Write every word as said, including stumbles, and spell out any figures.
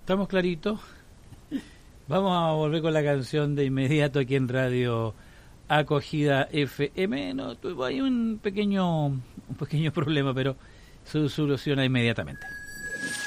Estamos claritos. Vamos a volver con la canción de inmediato aquí en Radio Acogida F M. No, tuvo ahí un pequeño, un pequeño problema, pero se soluciona inmediatamente.